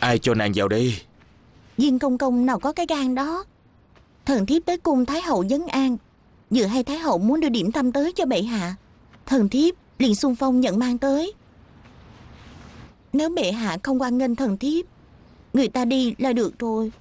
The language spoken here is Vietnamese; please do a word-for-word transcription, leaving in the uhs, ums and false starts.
Ai cho nàng vào đây? Viên công công nào có cái gan đó. Thần thiếp tới cung Thái hậu vấn an, vừa hay Thái hậu muốn đưa điểm tâm tới cho bệ hạ, thần thiếp liền xung phong nhận mang tới. Nếu bệ hạ không hoan nghênh thần thiếp, người ta đi là được rồi.